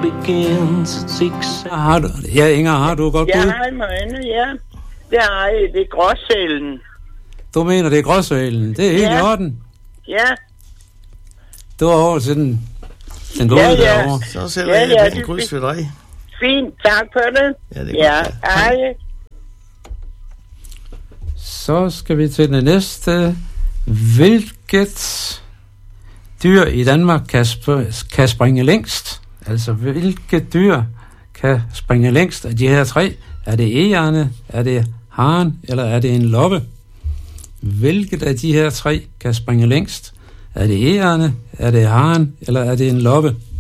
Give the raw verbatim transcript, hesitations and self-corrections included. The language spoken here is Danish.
begins at zigzag. Har du, ja, Inger, har du godt Jeg bud? har i møgne, ja. Det har jeg, det er gråsælen. Du mener, det er gråsølen. Det er helt Ja. i orden. Ja, Du er over til den, den gode Ja, ja. derovre. Så sælger Ja, jeg ja, ja, en det- kryds ved dig. fint. Tak for det. Ja, det er Ja, godt. hej. Så skal vi til det næste. Hvilket dyr i Danmark kan, sp- kan springe længst? Altså, hvilket dyr kan springe længst af de her tre? Er det egerne, er det haren, eller er det en loppe? Hvilket af de her tre kan springe længst? Er det egerne, er det haren, eller er det en loppe?